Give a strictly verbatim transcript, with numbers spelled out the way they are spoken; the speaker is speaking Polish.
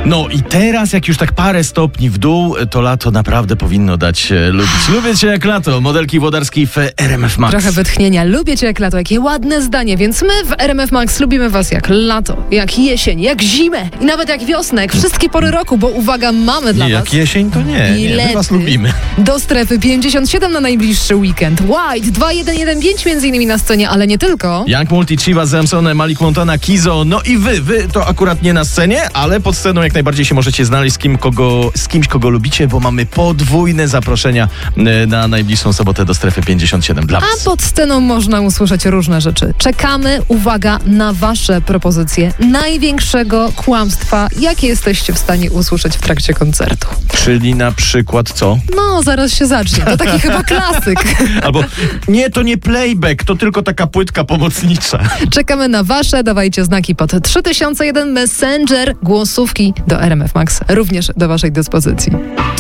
No i teraz, jak już tak parę stopni w dół, to lato naprawdę powinno dać e, lubić. Lubię cię jak lato, modelki Włodarskiej w R M F Max. Trochę wytchnienia. Lubię cię jak lato. Jakie ładne zdanie. Więc my w R M F Max lubimy was jak lato, jak jesień, jak zimę i nawet jak wiosnę, jak wszystkie pory roku, bo uwaga, mamy dla nie, was... Jak jesień, to nie, nie, my was lubimy. Do strefy pięćdziesiąt siedem na najbliższy weekend. White dwa jeden jeden pięć między innymi na scenie, ale nie tylko. Young Multi, Chiva, Samson, Malik Montana, Kizo, no i wy, wy to akurat nie na scenie, ale pod sceną jak najbardziej się możecie znaleźć z, kim, kogo, z kimś, kogo lubicie, bo mamy podwójne zaproszenia na najbliższą sobotę do strefy pięćdziesiąt siedem dla was. A pod sceną można usłyszeć różne rzeczy. Czekamy, uwaga, na wasze propozycje największego kłamstwa, jakie jesteście w stanie usłyszeć w trakcie koncertu. Czyli na przykład co? No, zaraz się zacznie. To taki chyba klasyk. Albo nie, to nie playback, to tylko taka płytka pomocnicza. Czekamy na wasze, dawajcie znaki pod trzy tysiące jeden Messenger, głosówki do R M F Max również do waszej dyspozycji.